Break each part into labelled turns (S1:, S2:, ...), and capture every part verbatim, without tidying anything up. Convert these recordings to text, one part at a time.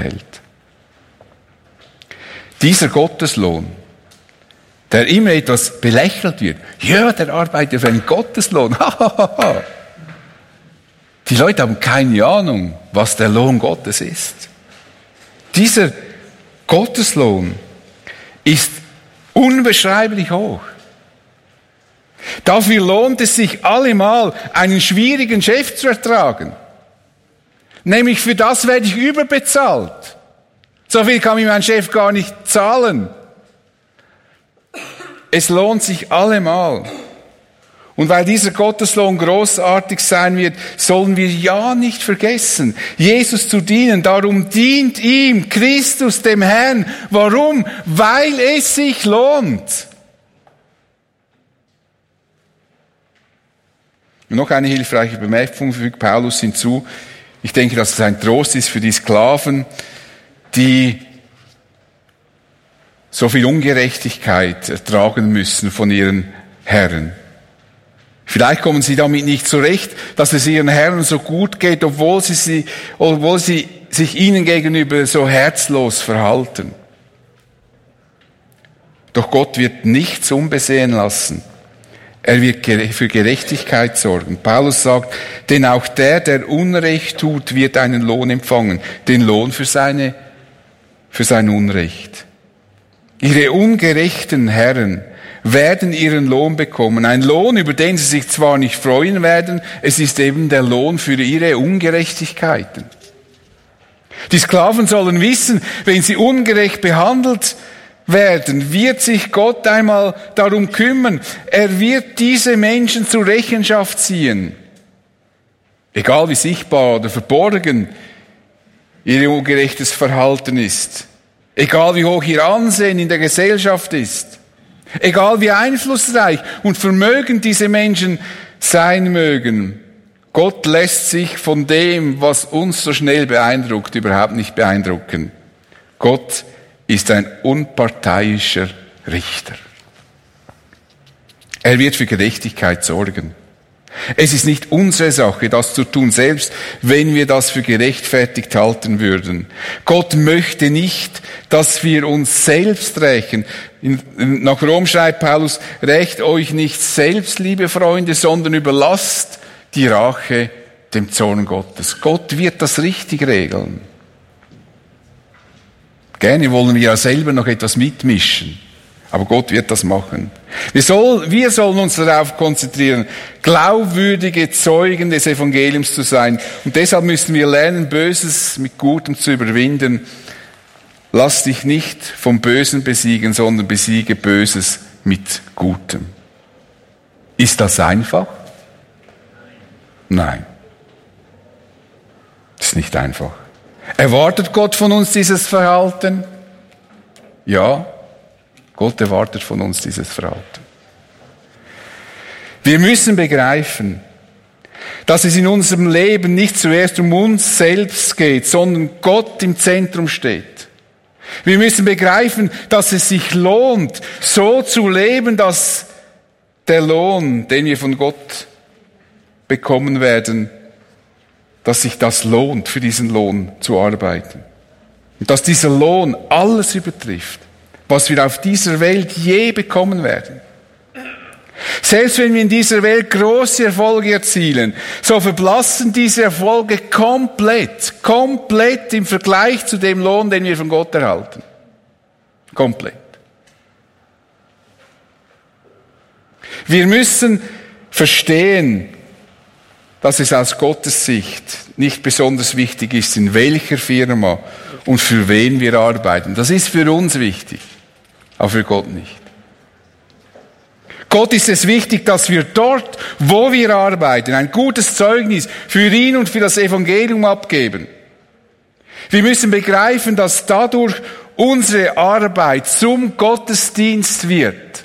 S1: hält. Dieser Gotteslohn, der immer etwas belächelt wird. Ja, der arbeitet für einen Gotteslohn. Die Leute haben keine Ahnung, was der Lohn Gottes ist. Dieser Gotteslohn ist unbeschreiblich hoch. Dafür lohnt es sich allemal, einen schwierigen Chef zu ertragen. Nämlich für das werde ich überbezahlt. So viel kann mir mein Chef gar nicht zahlen. Es lohnt sich allemal. Und weil dieser Gotteslohn großartig sein wird, sollen wir ja nicht vergessen, Jesus zu dienen. Darum dient ihm Christus, dem Herrn. Warum? Weil es sich lohnt. Und noch eine hilfreiche Bemerkung fügt Paulus hinzu. Ich denke, dass es ein Trost ist für die Sklaven, die so viel Ungerechtigkeit ertragen müssen von ihren Herren. Vielleicht kommen sie damit nicht zurecht, dass es ihren Herren so gut geht, obwohl sie, sie, obwohl sie sich ihnen gegenüber so herzlos verhalten. Doch Gott wird nichts unbesehen lassen. Er wird für Gerechtigkeit sorgen. Paulus sagt, denn auch der, der Unrecht tut, wird einen Lohn empfangen. Den Lohn für seine, für sein Unrecht. Ihre ungerechten Herren werden ihren Lohn bekommen. Ein Lohn, über den sie sich zwar nicht freuen werden, es ist eben der Lohn für ihre Ungerechtigkeiten. Die Sklaven sollen wissen, wenn sie ungerecht behandelt werden, wird sich Gott einmal darum kümmern. Er wird diese Menschen zur Rechenschaft ziehen. Egal wie sichtbar oder verborgen ihr ungerechtes Verhalten ist. Egal wie hoch ihr Ansehen in der Gesellschaft ist. Egal wie einflussreich und vermögend diese Menschen sein mögen. Gott lässt sich von dem, was uns so schnell beeindruckt, überhaupt nicht beeindrucken. Gott ist ein unparteiischer Richter. Er wird für Gerechtigkeit sorgen. Es ist nicht unsere Sache, das zu tun, selbst wenn wir das für gerechtfertigt halten würden. Gott möchte nicht, dass wir uns selbst rächen. Nach Rom schreibt Paulus, rächt euch nicht selbst, liebe Freunde, sondern überlasst die Rache dem Zorn Gottes. Gott wird das richtig regeln. Gerne wollen wir ja selber noch etwas mitmischen. Aber Gott wird das machen. Wir, soll, wir sollen uns darauf konzentrieren, glaubwürdige Zeugen des Evangeliums zu sein. Und deshalb müssen wir lernen, Böses mit Gutem zu überwinden. Lass dich nicht vom Bösen besiegen, sondern besiege Böses mit Gutem. Ist das einfach? Nein. Das ist nicht einfach. Erwartet Gott von uns dieses Verhalten? Ja. Gott erwartet von uns dieses Verhalten. Wir müssen begreifen, dass es in unserem Leben nicht zuerst um uns selbst geht, sondern Gott im Zentrum steht. Wir müssen begreifen, dass es sich lohnt, so zu leben, dass der Lohn, den wir von Gott bekommen werden, dass sich das lohnt, für diesen Lohn zu arbeiten. Und dass dieser Lohn alles übertrifft, was wir auf dieser Welt je bekommen werden. Selbst wenn wir in dieser Welt große Erfolge erzielen, so verblassen diese Erfolge komplett, komplett im Vergleich zu dem Lohn, den wir von Gott erhalten. Komplett. Wir müssen verstehen, dass es aus Gottes Sicht nicht besonders wichtig ist, in welcher Firma und für wen wir arbeiten. Das ist für uns wichtig, aber für Gott nicht. Gott ist es wichtig, dass wir dort, wo wir arbeiten, ein gutes Zeugnis für ihn und für das Evangelium abgeben. Wir müssen begreifen, dass dadurch unsere Arbeit zum Gottesdienst wird.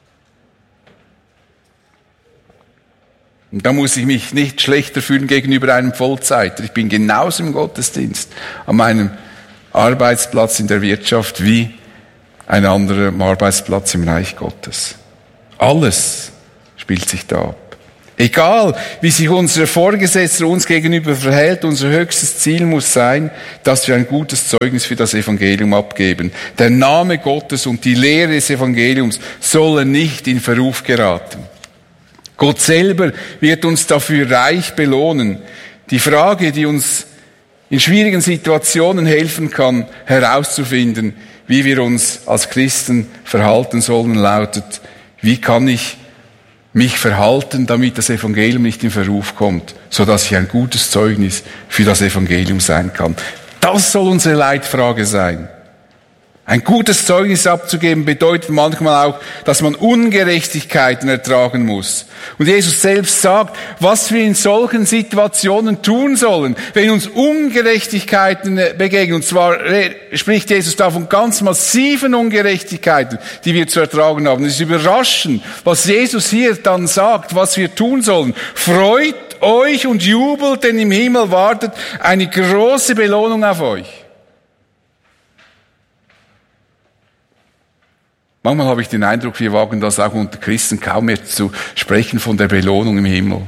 S1: Und da muss ich mich nicht schlechter fühlen gegenüber einem Vollzeiter. Ich bin genauso im Gottesdienst an meinem Arbeitsplatz in der Wirtschaft wie ein anderer Arbeitsplatz im Reich Gottes. Alles spielt sich da ab. Egal, wie sich unser Vorgesetzter uns gegenüber verhält, unser höchstes Ziel muss sein, dass wir ein gutes Zeugnis für das Evangelium abgeben. Der Name Gottes und die Lehre des Evangeliums sollen nicht in Verruf geraten. Gott selber wird uns dafür reich belohnen. Die Frage, die uns in schwierigen Situationen helfen kann, herauszufinden, wie wir uns als Christen verhalten sollen, lautet: Wie kann ich mich verhalten, damit das Evangelium nicht in Verruf kommt, so dass ich ein gutes Zeugnis für das Evangelium sein kann? Das soll unsere Leitfrage sein. Ein gutes Zeugnis abzugeben bedeutet manchmal auch, dass man Ungerechtigkeiten ertragen muss. Und Jesus selbst sagt, was wir in solchen Situationen tun sollen, wenn uns Ungerechtigkeiten begegnen. Und zwar spricht Jesus da von ganz massiven Ungerechtigkeiten, die wir zu ertragen haben. Es ist überraschend, was Jesus hier dann sagt, was wir tun sollen. Freut euch und jubelt, denn im Himmel wartet eine große Belohnung auf euch. Manchmal habe ich den Eindruck, wir wagen das auch unter Christen kaum mehr zu sprechen von der Belohnung im Himmel.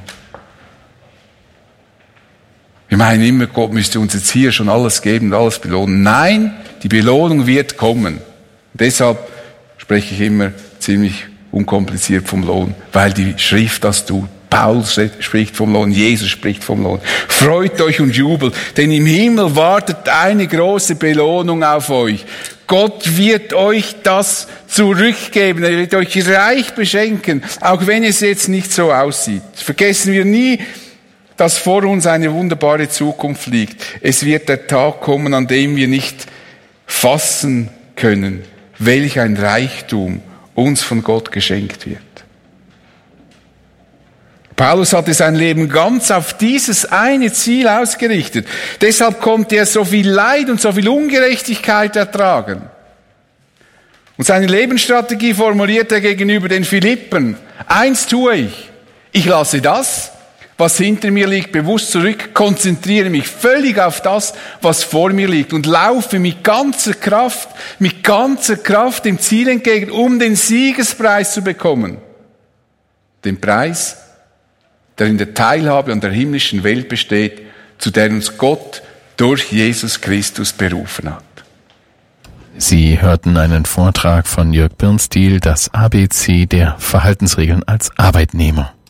S1: Wir meinen immer, Gott müsste uns jetzt hier schon alles geben und alles belohnen. Nein, die Belohnung wird kommen. Und deshalb spreche ich immer ziemlich unkompliziert vom Lohn, weil die Schrift das tut. Paulus spricht vom Lohn, Jesus spricht vom Lohn. Freut euch und jubelt, denn im Himmel wartet eine große Belohnung auf euch. Gott wird euch das zurückgeben, er wird euch reich beschenken, auch wenn es jetzt nicht so aussieht. Vergessen wir nie, dass vor uns eine wunderbare Zukunft liegt. Es wird der Tag kommen, an dem wir nicht fassen können, welch ein Reichtum uns von Gott geschenkt wird. Paulus hatte sein Leben ganz auf dieses eine Ziel ausgerichtet. Deshalb konnte er so viel Leid und so viel Ungerechtigkeit ertragen. Und seine Lebensstrategie formuliert er gegenüber den Philippern. Eins tue ich. Ich lasse das, was hinter mir liegt, bewusst zurück, konzentriere mich völlig auf das, was vor mir liegt und laufe mit ganzer Kraft, mit ganzer Kraft dem Ziel entgegen, um den Siegespreis zu bekommen. Den Preis, der in der Teilhabe an der himmlischen Welt besteht, zu der uns Gott durch Jesus Christus berufen hat.
S2: Sie hörten einen Vortrag von Jörg Birnstiel, das A B C der Verhaltensregeln als Arbeitnehmer.